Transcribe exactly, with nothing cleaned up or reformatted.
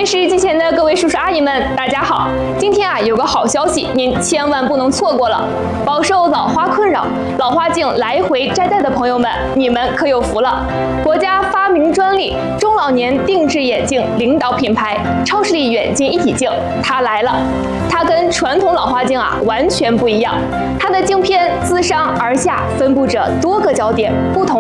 电视机前的各位叔叔阿姨们，大家好！今天啊，有个好消息，您千万不能错过了。饱受老花困扰、老花镜来回摘戴的朋友们，你们可有福了！国家发明专利中老年定制眼镜领导品牌超视力远近一体镜，它来了。它跟传统老花镜啊完全不一样，它的镜片自上而下分布着多个焦点，不同